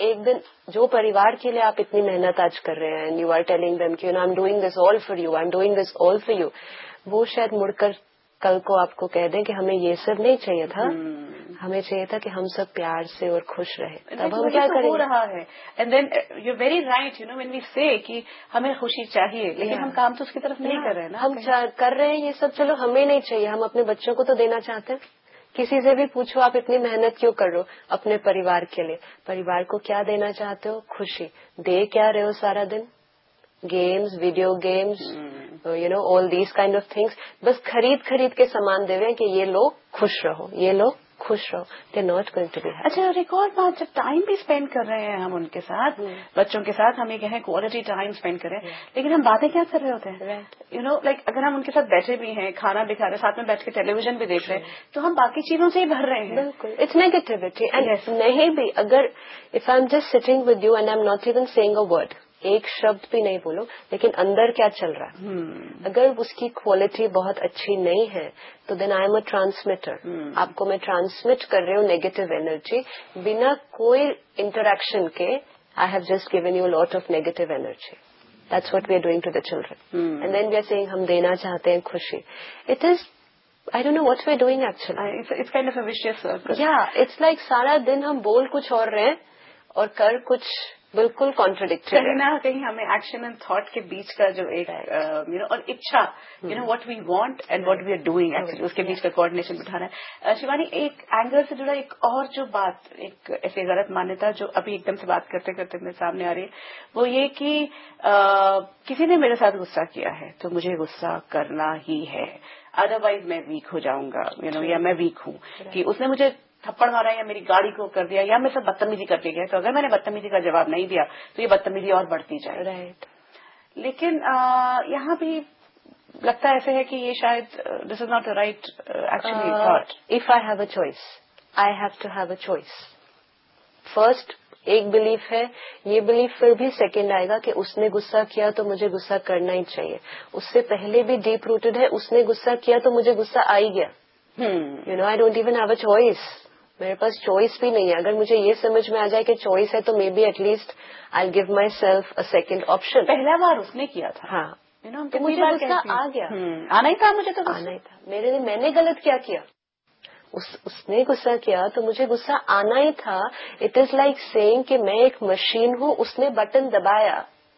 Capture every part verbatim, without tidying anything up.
एक दिन जो परिवार के लिए आप इतनी मेहनत आज कर रहे हैं, यू आर टेलिंग देम कि I am doing this all for you, I am doing this all for you, वो शायद मुड़कर कल को आपको कह दें कि हमें ये सब नहीं चाहिए था, hmm. हमें चाहिए था कि हम सब प्यार से और खुश रहे। तब हम क्या करेंगे? हो रहा है। And then you very right, you know when we से कि हमें खुशी चाहिए, लेकिन yeah. हम काम तो उसकी तरफ नहीं yeah. कर रहे हैं ना। हम कर रहे हैं ये सब, चलो हमें नहीं चाहिए, हम अपने बच्चों को तो देना चाहते हैं। किसी से भी पूछो आप इतनी मेहनत क्यों कर रहे हो अपने परिवार के लिए, परिवार को क्या देना चाहते हो? खुशी। दे क्या रहे हो सारा दिन? Games, video games, you know all these kind of things. बस खरीद खरीद के सामान दे रहे हैं कि ये लो खुश रहो, ये लो खुश रहो। They not going to be happy. अच्छा, और एक और बात, जब टाइम भी स्पेंड कर रहे हैं हम उनके साथ, hmm. बच्चों के साथ, हम ये कहें क्वालिटी टाइम स्पेंड करें, yeah. लेकिन हम बातें क्या कर रहे होते हैं? यू नो लाइक अगर हम उनके साथ बैठे भी हैं, खाना भी खा रहे हैं, साथ में बैठ के टेलीविजन भी देख रहे हैं, तो हम बाकी चीजों से ही भर रहे हैं। बिल्कुल, इट्स नेगेटिविटी। एंड नहीं भी, अगर if I am just sitting with you and I am not even saying a word, एक शब्द भी नहीं बोलो, लेकिन अंदर क्या चल रहा है, hmm. अगर उसकी क्वालिटी बहुत अच्छी नहीं है तो then I am a transmitter. आपको मैं ट्रांसमिट कर रही हूँ नेगेटिव एनर्जी, बिना कोई इंटरेक्शन के। I have just given you lot of negative energy. That's what we are doing to the children, and then we are saying हम देना चाहते हैं खुशी। It is, I don't know what we are doing actually. It's kind of a vicious circle. या it's like सारा दिन हम बोल कुछ और रहे हैं और कर कुछ बिल्कुल कॉन्ट्रडिक्टरी। कहीं ना कहीं हमें एक्शन एंड थॉट के बीच का जो एक यू नो और इच्छा, you know what we want and what we are doing, actually उसके बीच का कोऑर्डिनेशन बिठाना है। शिवानी, एक एंगल से जुड़ा एक और जो बात, एक ऐसी गलत मान्यता जो अभी एकदम से बात करते करते मेरे सामने आ रही है, वो ये कि आ, किसी ने मेरे साथ गुस्सा किया है तो मुझे गुस्सा करना ही है, अदरवाइज मैं वीक हो जाऊंगा, यू नो, या मैं वीक हूँ कि उसने मुझे थप्पड़ मारा या मेरी गाड़ी को कर दिया या मेरे साथ बदतमीजी करके गया, तो अगर मैंने बदतमीजी का जवाब नहीं दिया तो ये बदतमीजी और बढ़ती जाए। राइट। लेकिन यहाँ भी लगता ऐसे है कि ये शायद this is not the right actually thought. If I have a choice, I have to have a choice. First एक बिलीफ है, ये बिलीफ फिर भी सेकंड आएगा कि उसने गुस्सा किया तो मुझे गुस्सा करना ही चाहिए। उससे पहले भी डीप रूटेड है, उसने गुस्सा किया तो मुझे गुस्सा आ ही गया। You know, I don't even have a choice. मेरे पास चॉइस भी नहीं है। अगर मुझे ये समझ में आ जाए कि चॉइस है तो may be at least I give my self a second option. पहला बार उसने किया था, हाँ, you know, तो मुझे गुस्सा आ गया। आना ही था मुझे, तो आना ही था। मेरे मैंने गलत क्या किया? उस, उसने गुस्सा किया तो मुझे गुस्सा आना ही था। इट इज लाइक सेइंग कि मैं एक मशीन हूँ, उसने बटन दबाया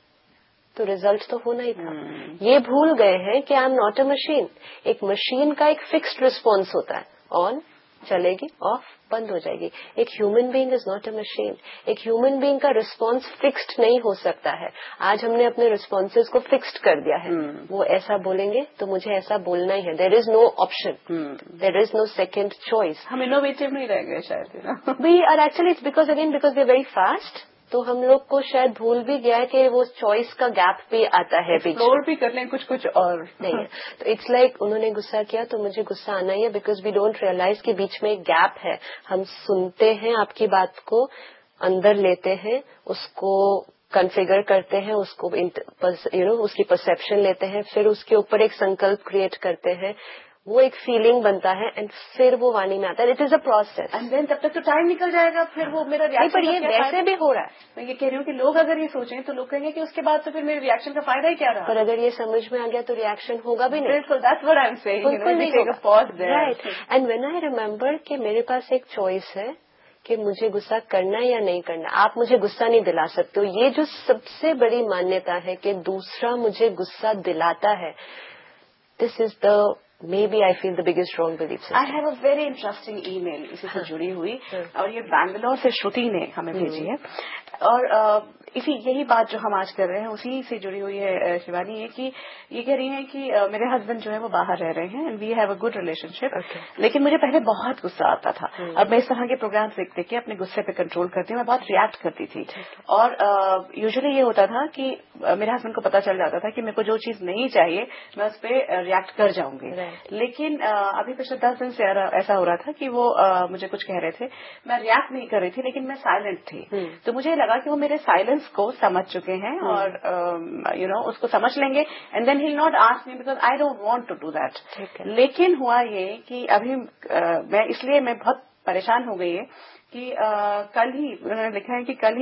तो रिजल्ट तो होना ही था। hmm. ये भूल गए हैं कि I am not a machine. एक मशीन का एक फिक्स्ड रिस्पॉन्स होता है, ऑन चलेगी, ऑफ बंद हो जाएगी। एक human being is not a machine. एक ह्यूमन बीइंग का रिस्पॉन्स फिक्स्ड नहीं हो सकता है। आज हमने अपने रिस्पॉन्सेज को फिक्स्ड कर दिया है। hmm. वो ऐसा बोलेंगे तो मुझे ऐसा बोलना ही है। There is no option, there is no second choice. हम इनोवेटिव नहीं रह गए शायद। We are actually, it's because again because we are very fast, तो हम लोग को शायद भूल भी गया है कि वो चॉइस का गैप भी आता है, एक्सप्लोर भी कर लें कुछ कुछ और नहीं है। तो इट्स लाइक like, उन्होंने गुस्सा किया तो मुझे गुस्सा आना ही है, बिकॉज वी डोंट रियलाइज कि बीच में एक गैप है। हम सुनते हैं आपकी बात को, अंदर लेते हैं, उसको कॉन्फ़िगर करते हैं, उसको यू नो उसकी परसेप्शन लेते हैं, फिर उसके ऊपर एक संकल्प क्रिएट करते हैं, वो एक फीलिंग बनता है, एंड फिर वो वाणी में आता है। It is a process. And then तब तक तो टाइम निकल जाएगा, फिर वो मेरा रिएक्शन। पर ये वैसे भी हो रहा है। मैं ये कह रही हूँ कि लोग अगर ये सोचें तो लोग कहेंगे कि उसके बाद तो फिर मेरे रिएक्शन का फायदा ही क्या रहा। पर अगर ये समझ में आ गया तो रिएक्शन होगा भी नहीं। बिल्कुल, that's what I am saying. बिल्कुल नहीं होगा। Right. And when I remember कि मेरे पास एक चॉइस है कि मुझे गुस्सा करना या नहीं करना। आप मुझे गुस्सा नहीं दिला सकते हो। ये जो सबसे बड़ी मान्यता है कि दूसरा मुझे गुस्सा दिलाता है, this is the maybe I feel the biggest wrong belief system. I have a very interesting email इसी से जुड़ी हुई, और ये बैंगलोर से श्रुति ने हमें भेजी है, और इसी यही बात जो हम आज कर रहे हैं उसी से जुड़ी हुई है शिवानी। ये कि ये कह रही है कि मेरे हस्बैंड जो है वो बाहर रह रहे हैं, and we have a good relationship, लेकिन मुझे पहले बहुत गुस्सा आता था। अब मैं इस तरह के प्रोग्राम देख देख के अपने गुस्से पे कंट्रोल करती हूँ। मैं बहुत रिएक्ट करती थी, और यूजुअली ये होता था कि मेरे हस्बैंड को पता चल जाता था कि मेरे को जो चीज नहीं चाहिए मैं उस पर रिएक्ट कर जाऊंगी। लेकिन अभी पिछले दस दिन से ऐसा हो रहा था कि वो मुझे कुछ कह रहे थे, मैं रिएक्ट नहीं कर रही थी, लेकिन मैं साइलेंट थी। तो मुझे लगा कि वो मेरे साइलेंस को समझ चुके हैं, और यू नो उसको समझ लेंगे, and then he will not ask me because I don't want to do that. लेकिन हुआ ये कि अभी मैं इसलिए मैं बहुत परेशान हो गई है कि कल ही उन्होंने लिखा है कि कल ही